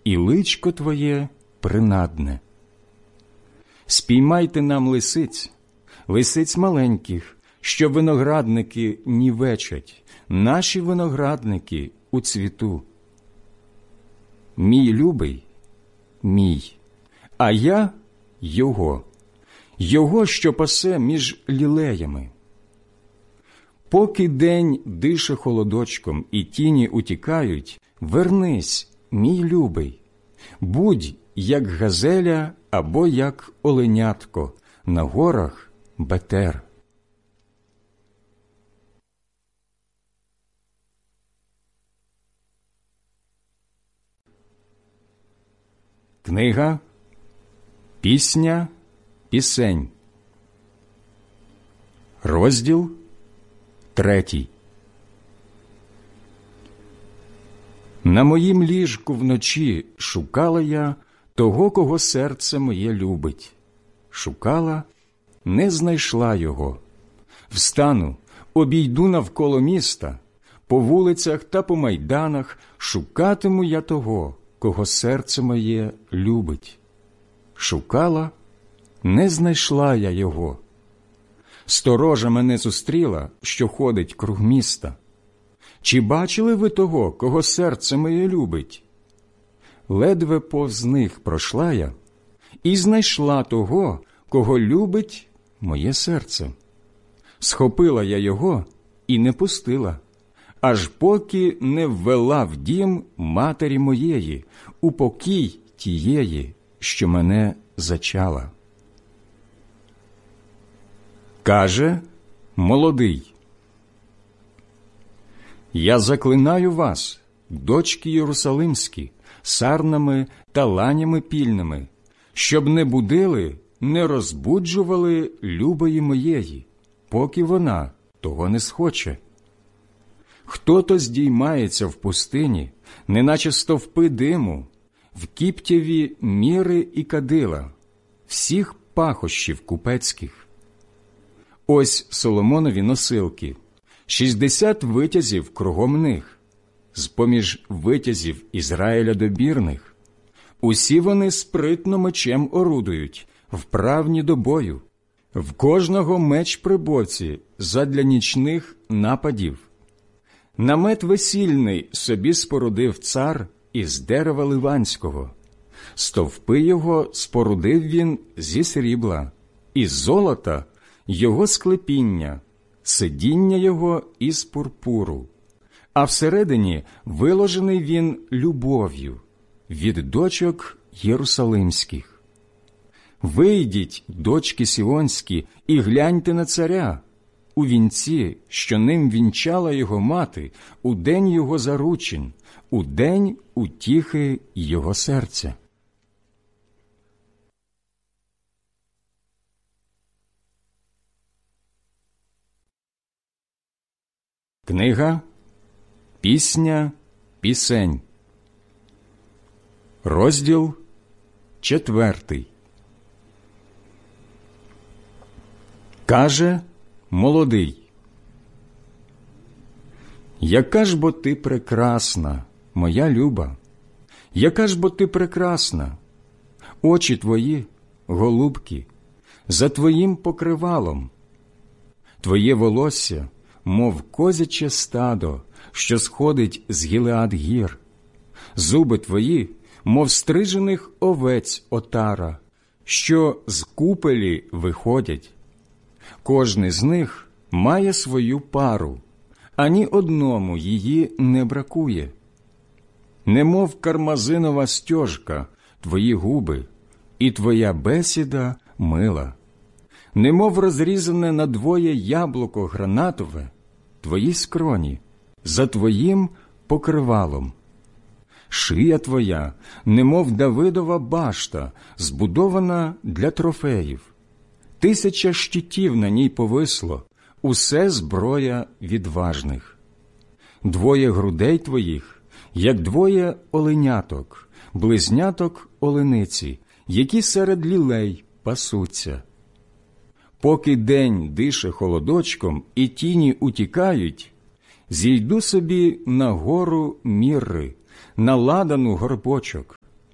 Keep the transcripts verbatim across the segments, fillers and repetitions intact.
і личко твоє принадне. Спіймайте нам лисиць, лисиць маленьких, що виноградники нівечать, наші виноградники у цвіту. Мій любий – мій, а я – його, його, що пасе між лілеями. Поки день дише холодочком і тіні утікають, вернись, мій любий, будь як газеля або як оленятко на горах Бетер. Книга «Пісня пісень», розділ третій. На моїм ліжку вночі шукала я того, кого серце моє любить. Шукала, не знайшла його. Встану, обійду навколо міста, по вулицях та по майданах шукатиму я того, кого серце моє любить. Шукала, не знайшла я його. Сторожа мене зустріла, що ходить круг міста. Чи бачили ви того, кого серце моє любить? Ледве повз них пройшла я, і знайшла того, кого любить моє серце. Схопила я його і не пустила, аж поки не ввела в дім матері моєї, у покій тієї, що мене зачала. Каже молодий: «Я заклинаю вас, дочки Єрусалимські, сарнами та ланями пільними, щоб не будили, не розбуджували любої моєї, поки вона того не схоче. Хто-то здіймається в пустині, неначе стовпи диму, в кіптєві міри і кадила, всіх пахощів купецьких. Ось Соломонові носилки, шістдесят витязів кругом них, з-поміж витязів Ізраїля добірних. Усі вони спритно мечем орудують, вправні до бою. В кожного меч при боці задля нічних нападів. Намет весільний собі спорудив цар із дерева ливанського. Стовпи його спорудив він зі срібла, із золота його склепіння, сидіння його із пурпуру. А всередині виложений він любов'ю від дочок єрусалимських. Вийдіть, дочки сіонські, і гляньте на царя, у вінці, що ним вінчала його мати, у день його заручень, у день утіхи його серця. Книга «Пісня пісень», розділ четвертий. Каже молодий: «Яка ж бо ти прекрасна, моя люба, яка ж бо ти прекрасна, очі твої, голубки, за твоїм покривалом, твоє волосся, мов козяче стадо, що сходить з Гілеад-гір, зуби твої, мов стрижених овець отара, що з купелі виходять. Кожний з них має свою пару, ані одному її не бракує. Немов кармазинова стьожка твої губи, і твоя бесіда мила. Немов розрізане надвоє яблуко гранатове, твої скроні, за твоїм покривалом. Шия твоя, немов Давидова башта, збудована для трофеїв. Тисяча щитів на ній повисло, усе зброя відважних. Двоє грудей твоїх, як двоє оленяток, близняток олениці, які серед лілей пасуться. Поки день дише холодочком і тіні утікають, зійду собі на гору Мірри, на ладану горбочок,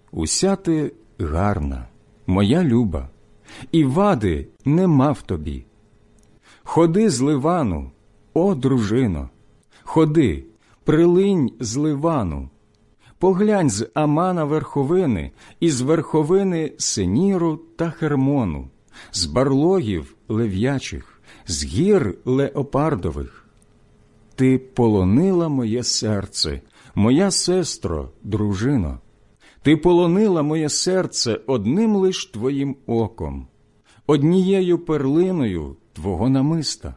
уся ти гарна, моя люба, і вади нема в тобі. Ходи з Ливану, о, дружино, ходи, прилинь з Ливану, поглянь з Амана верховини, і з верховини Сеніру та Хермону, з барлогів лев'ячих, з гір леопардових. Ти полонила моє серце, моя сестро, дружино, ти полонила моє серце одним лиш твоїм оком, однією перлиною твого намиста.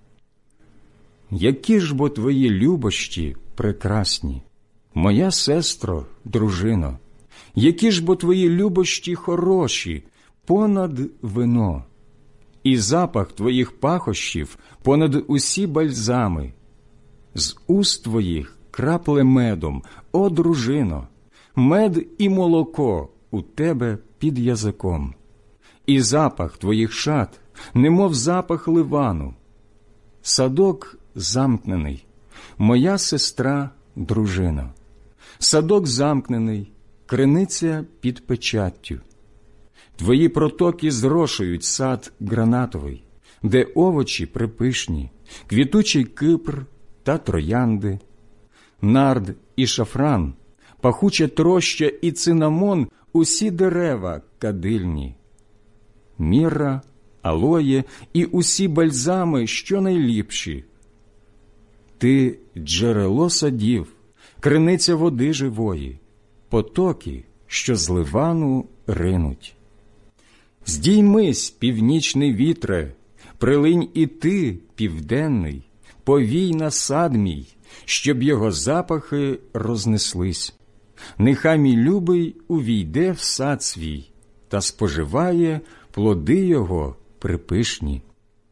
Які ж бо твої любощі прекрасні, моя сестро, дружино, які ж бо твої любощі хороші, понад вино, і запах твоїх пахощів понад усі бальзами. З уст твоїх крапле медом, о, дружино, мед і молоко у тебе під язиком, і запах твоїх шат, немов запах Ливану. Садок замкнений, моя сестра, дружина, садок замкнений, криниця під печаттю. Твої протоки зрошують сад гранатовий, де овочі припишні, квітучий кипр та троянди, нард і шафран, пахуча троща і цинамон, усі дерева кадильні, мірра, алоє і усі бальзами, що найліпші. Ти джерело садів, криниця води живої, потоки, що з Ливану ринуть. Здіймись, північний вітре, прилинь і ти, південний, повій на сад мій, щоб його запахи рознеслись. Нехай мій любий увійде в сад свій та споживає плоди його припишні.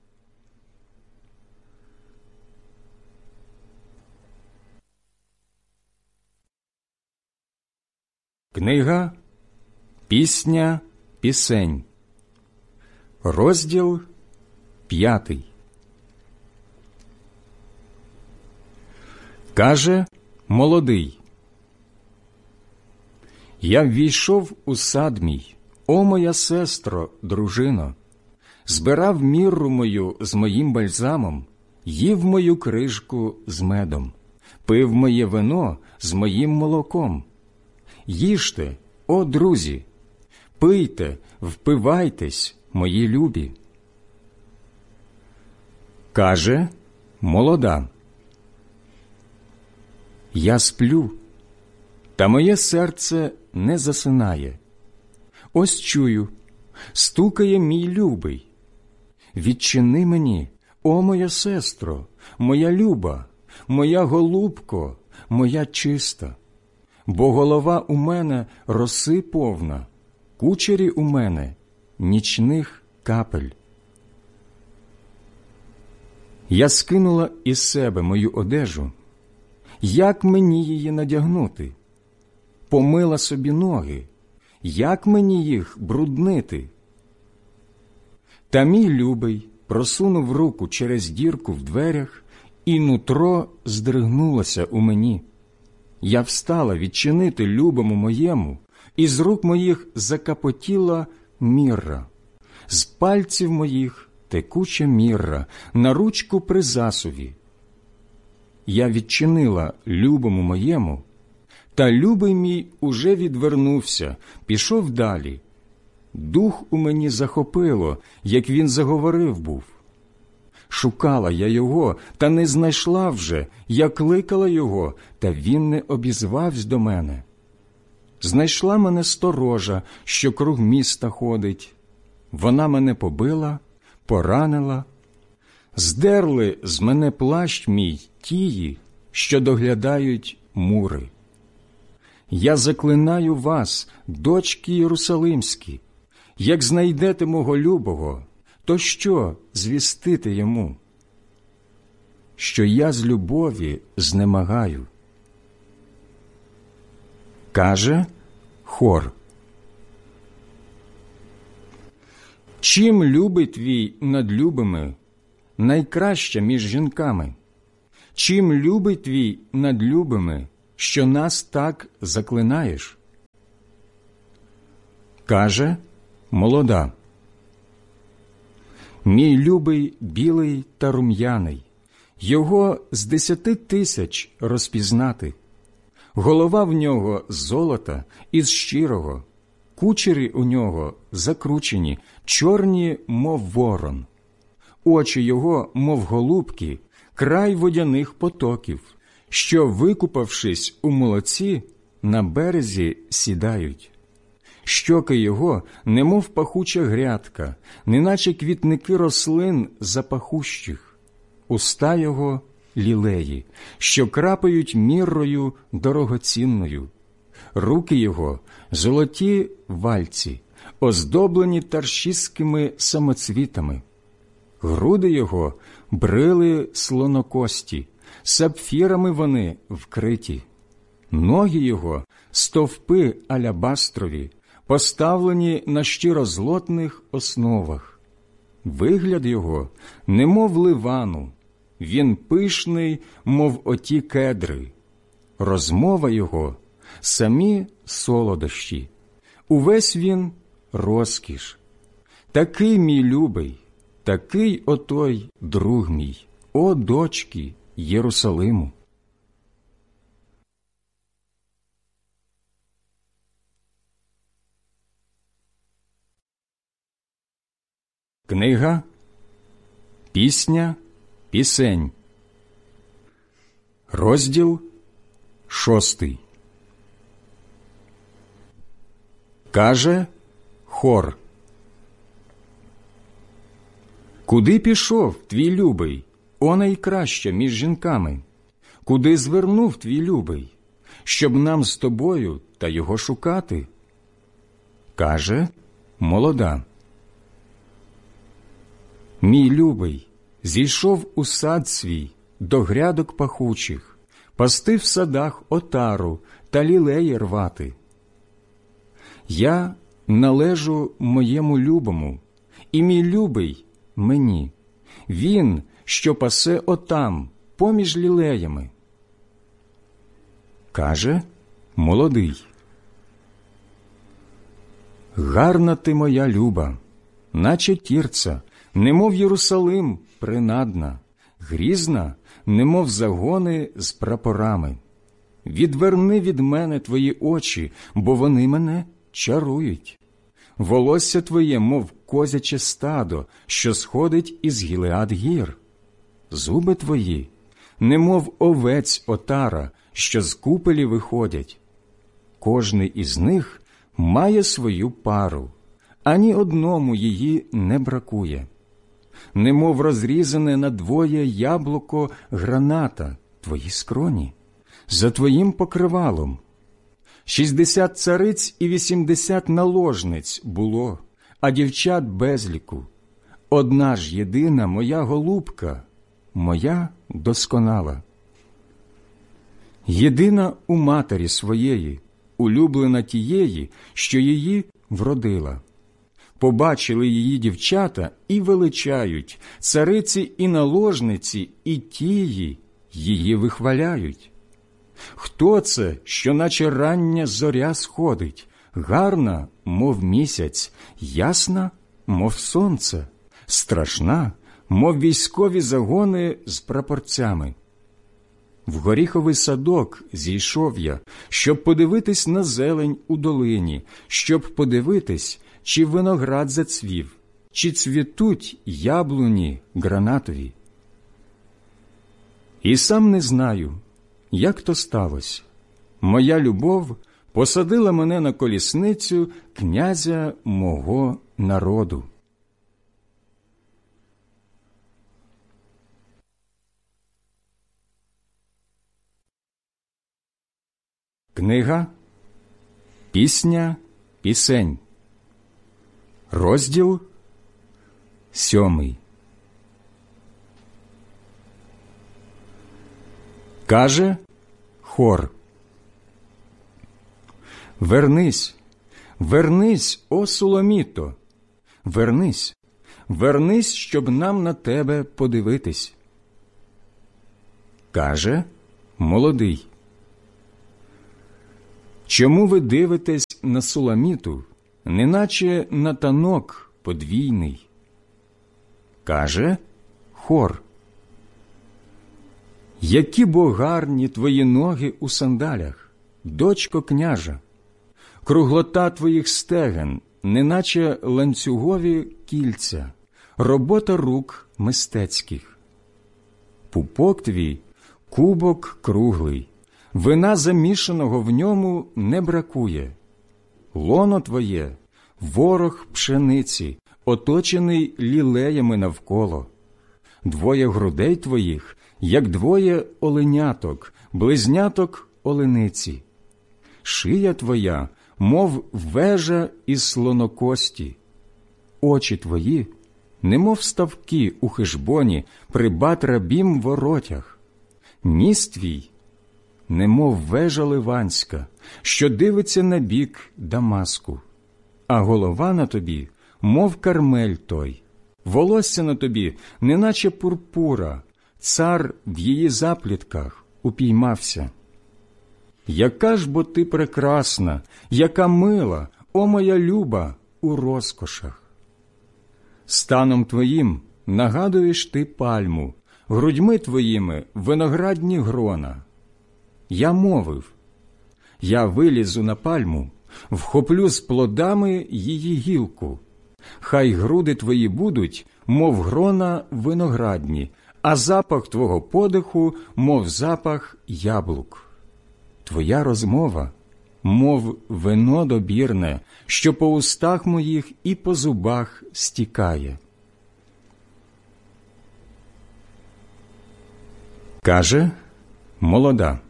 Книга «Пісня пісень», розділ п'ятий. Каже молодий: «Я ввійшов у сад мій, о, моя сестро, дружино, збирав мірру мою з моїм бальзамом, їв мою крижку з медом, пив моє вино з моїм молоком. Їжте, о, друзі, пийте, впивайтесь, мої любі». Каже молода: «Я сплю, та моє серце не засинає. Ось чую, стукає мій любий. Відчини мені, о, моя сестро, моя люба, моя голубко, моя чиста. Бо голова у мене роси повна, кучері у мене нічних капель. Я скинула із себе мою одежу. Як мені її надягнути? Помила собі ноги. Як мені їх бруднити? Та мій любий просунув руку через дірку в дверях, і нутро здригнулося у мені. Я встала відчинити любому моєму, і з рук моїх закапотіла мірра, з пальців моїх текуча мірра, на ручку при засуві. Я відчинила любому моєму, та любий мій уже відвернувся, пішов далі. Дух у мені захопило, як він заговорив був. Шукала я його, та не знайшла вже, я кликала його, та він не обізвався до мене. Знайшла мене сторожа, що круг міста ходить. Вона мене побила, поранила. Здерли з мене плащ мій тії, що доглядають мури. Я заклинаю вас, дочки Єрусалимські, як знайдете мого любого, то що звістити йому? Що я з любові знемагаю. Каже хор: чим любий твій над любими, найкраща між жінками? Чим любий твій над любими, що нас так заклинаєш? Каже молода: мій любий білий та рум'яний, його з десяти тисяч розпізнати. Голова в нього з золота із щирого, кучері у нього закручені, чорні, мов ворон. Очі його, мов голубки, край водяних потоків, що, викупавшись у молоці, на березі сідають. Щоки його, немов пахуча грядка, неначе квітники рослин запахущих. Уста його – лілеї, що крапають міррою дорогоцінною. Руки його – золоті вальці, оздоблені таршистськими самоцвітами. Груди його – брили слонокості, сапфірами вони вкриті. Ноги його – стовпи алябастрові, поставлені на щирозлотних основах. Вигляд його – немов ливану, він пишний, мов оті кедри. Розмова його – самі солодощі, увесь він – розкіш. Такий мій любий, такий отой друг мій, о дочки Єрусалиму. Книга «Пісня, пісень», розділ шостий. Каже хор: куди пішов твій любий, о найкраща між жінками? Куди звернув твій любий, щоб нам з тобою та його шукати? Каже молода: мій любий зійшов у сад свій до грядок пахучих, пасти в садах отару та лілеї рвати. Я належу моєму любому, і мій любий мені. Він, що пасе отам, поміж лілеями. Каже молодий: гарна ти моя люба, наче Тірца, немов Єрусалим принадна, грізна, немов загони з прапорами. Відверни від мене твої очі, бо вони мене чарують. Волосся твоє, мов козяче стадо, що сходить із Гілеад гір. Зуби твої, немов овець отара, що з купелі виходять. Кожний із них має свою пару, ані одному її не бракує. Немов розрізане надвоє яблуко граната твої скроні, за твоїм покривалом. Шістдесят цариць і вісімдесят наложниць було, а дівчат безліку. Одна ж єдина моя голубка, моя досконала. Єдина у матері своєї, улюблена тієї, що її вродила. Побачили її дівчата і величають, цариці і наложниці, і тії її вихваляють. Хто це, що наче рання зоря сходить, гарна, мов місяць, ясна, мов сонце, страшна, мов військові загони з прапорцями? В горіховий садок зійшов я, щоб подивитись на зелень у долині, щоб подивитись, чи виноград зацвів, чи цвітуть яблуні гранатові. І сам не знаю, як то сталося. Моя любов посадила мене на колісницю князя мого народу. Книга «Пісня, пісень», розділ сьомий. Каже хор: вернись, вернись, о Суламіто, вернись, вернись, щоб нам на тебе подивитись. Каже молодий: чому ви дивитесь на Суламіту, неначе на танок подвійний. Каже хор: які бо гарні твої ноги у сандалях, дочко княжа, круглота твоїх стегон, неначе ланцюгові кільця, робота рук мистецьких. Пупок твій – кубок круглий, вина замішаного в ньому не бракує. Лоно твоє – ворог пшениці, оточений лілеями навколо. Двоє грудей твоїх, як двоє оленяток, близняток олениці. Шия твоя, мов вежа із слонокості. Очі твої, немов ставки у Хешбоні при Бат-рабім воротях. Ніс твій, немов вежа ливанська, що дивиться на бік Дамаску. А голова на тобі, мов Кармель той, волосся на тобі, неначе пурпура, цар в її заплітках упіймався. Яка ж бо ти прекрасна, яка мила, о моя люба, у розкошах! Станом твоїм нагадуєш ти пальму, грудьми твоїми виноградні грона. Я мовив: я вилізу на пальму, вхоплю з плодами її гілку. Хай груди твої будуть, мов грона виноградні, а запах твого подиху, мов запах яблук. Твоя розмова, мов вино добірне, що по устах моїх і по зубах стікає. Каже молода: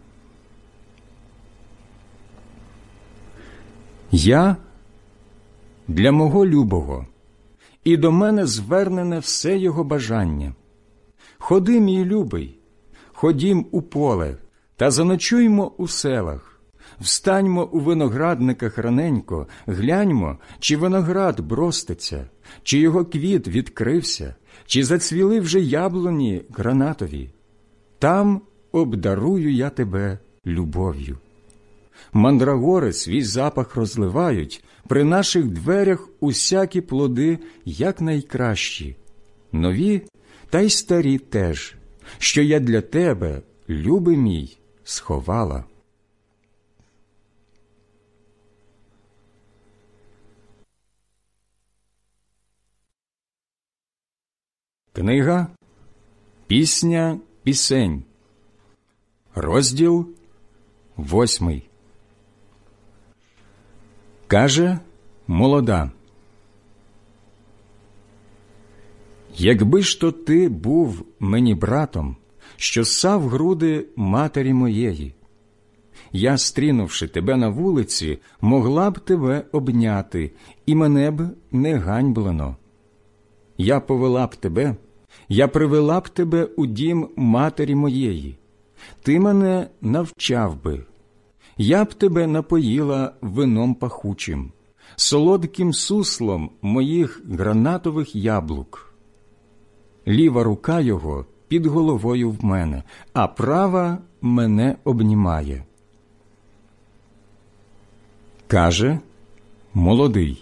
я для мого любого, і до мене звернене все його бажання. Ходи, мій любий, ходім у поле, та заночуймо у селах. Встаньмо у виноградниках раненько, гляньмо, чи виноград броститься, чи його квіт відкрився, чи зацвіли вже яблуні гранатові. Там обдарую я тебе любов'ю. Мандрагори свій запах розливають, при наших дверях усякі плоди, як найкращі, нові та й старі теж, що я для тебе, любий мій, сховала. Книга «Пісня пісень», розділ восьмий. Каже молода: якби ж то ти був мені братом, що ссав груди матері моєї, я, стрінувши тебе на вулиці, могла б тебе обняти, і мене б не ганьблено. Я повела б тебе, я привела б тебе у дім матері моєї, ти мене навчав би, я б тебе напоїла вином пахучим, солодким суслом моїх гранатових яблук. Ліва рука його під головою в мене, а права мене обнімає. Каже молодий: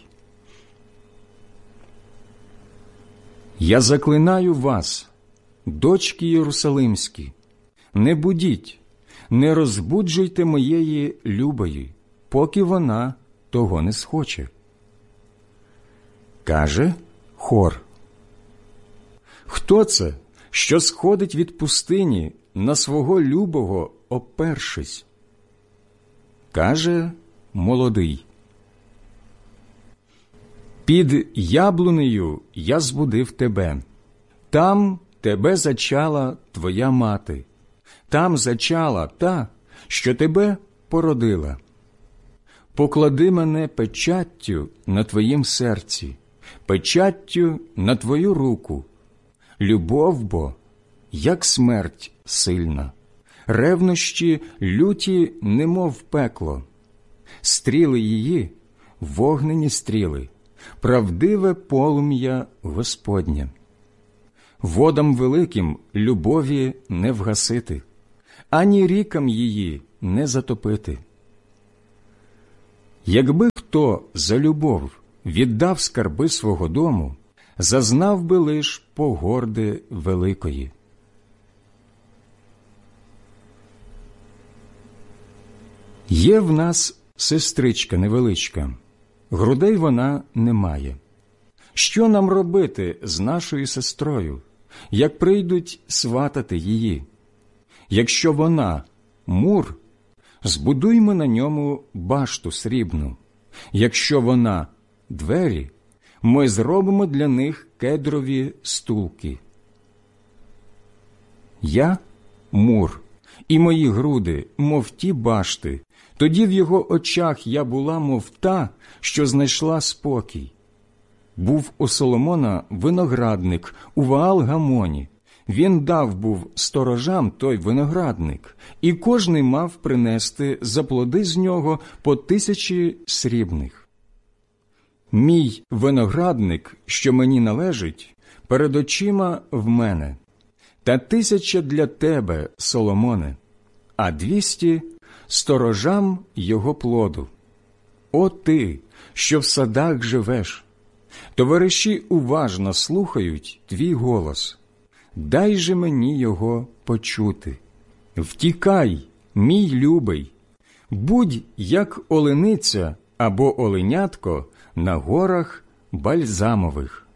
я заклинаю вас, дочки Єрусалимські, не будіть, не розбуджуйте моєї любої, поки вона того не схоче. Каже хор: хто це, що сходить від пустині на свого любого опершись? Каже молодий: під яблунею я збудив тебе, там тебе зачала твоя мати, там зачала та, що тебе породила. Поклади мене печаттю на твоїм серці, печаттю на твою руку. Любов бо, як смерть сильна, ревнощі люті, немов пекло. Стріли її – вогнені стріли, правдиве полум'я Господнє. Водам великим любові не вгасити, ані рікам її не затопити. Якби хто за любов віддав скарби свого дому, зазнав би лиш погорди великої. Є в нас сестричка невеличка, грудей вона не має. Що нам робити з нашою сестрою, як прийдуть сватати її? Якщо вона мур, збудуймо на ньому башту срібну. Якщо вона двері, ми зробимо для них кедрові стулки. Я мур, і мої груди, мов ті башти. Тоді в його очах я була, мов та, що знайшла спокій. Був у Соломона виноградник у Ваал-Гамоні. Він дав був сторожам той виноградник, і кожний мав принести за плоди з нього по тисячі срібних. Мій виноградник, що мені належить, перед очима в мене, та тисяча для тебе, Соломоне, а двісті сторожам його плоду. О ти, що в садах живеш! Товариші уважно слухають твій голос. Дай же мені його почути. Втікай, мій любий, будь як олениця або оленятко на горах бальзамових.